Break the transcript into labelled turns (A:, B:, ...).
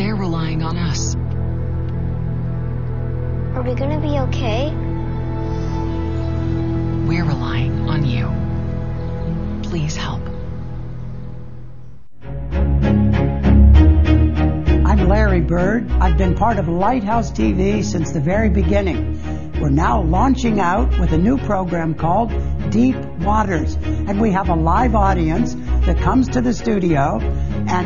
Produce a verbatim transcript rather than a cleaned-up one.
A: they're relying on us.
B: Are we gonna be okay?
A: We're relying on you. Please help.
C: I'm Larry Bird. I've been part of Lighthouse T V since the very beginning. We're now launching out with a new program called Deep Waters, and we have a live audience that comes to the studio